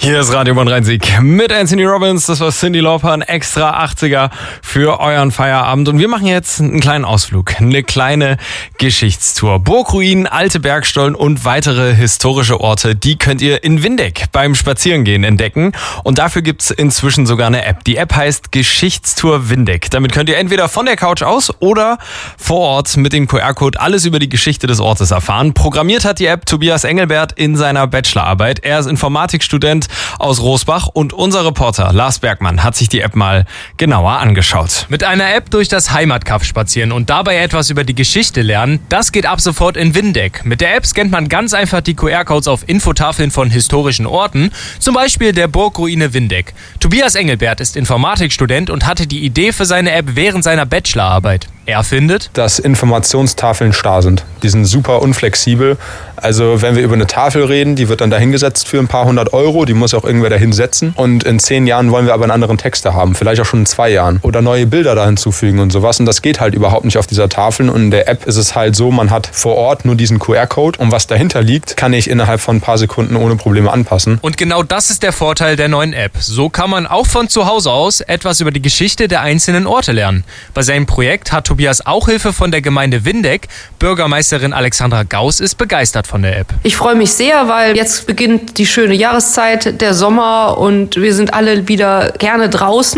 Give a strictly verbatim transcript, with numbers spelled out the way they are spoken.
Hier ist Radio Bonn Rhein-Sieg mit Anthony Robbins. Das war Cyndi Lauper, ein extra achtziger für euren Feierabend. Und wir machen jetzt einen kleinen Ausflug, eine kleine Geschichtstour. Burgruinen, alte Bergstollen und weitere historische Orte, die könnt ihr in Windeck beim Spazierengehen entdecken. Und dafür gibt's inzwischen sogar eine App. Die App heißt Geschichtstour Windeck. Damit könnt ihr entweder von der Couch aus oder vor Ort mit dem Q R-Code alles über die Geschichte des Ortes erfahren. Programmiert hat die App Tobias Engelbert in seiner Bachelorarbeit. Er ist Informatikstudent aus Rosbach und unser Reporter Lars Bergmann hat sich die App mal genauer angeschaut. Mit einer App durch das Heimatkaff spazieren und dabei etwas über die Geschichte lernen, das geht ab sofort in Windeck. Mit der App scannt man ganz einfach die Q R-Codes auf Infotafeln von historischen Orten, zum Beispiel der Burgruine Windeck. Tobias Engelbert ist Informatikstudent und hatte die Idee für seine App während seiner Bachelorarbeit. Er findet, dass Informationstafeln starr sind. Die sind super unflexibel. Also wenn wir über eine Tafel reden, die wird dann dahingesetzt für ein paar hundert Euro, die muss auch irgendwer dahin setzen. Und in zehn Jahren wollen wir aber einen anderen Text da haben, vielleicht auch schon in zwei Jahren. Oder neue Bilder da hinzufügen und sowas. Und das geht halt überhaupt nicht auf dieser Tafel. Und in der App ist es halt so, man hat vor Ort nur diesen Q R-Code. Und was dahinter liegt, kann ich innerhalb von ein paar Sekunden ohne Probleme anpassen. Und genau das ist der Vorteil der neuen App. So kann man auch von zu Hause aus etwas über die Geschichte der einzelnen Orte lernen. Bei seinem Projekt hat Tobias auch Hilfe von der Gemeinde Windeck. Bürgermeisterin Alexandra Gauss ist begeistert von der App. Ich freue mich sehr, weil jetzt beginnt die schöne Jahreszeit, der Sommer, und wir sind alle wieder gerne draußen.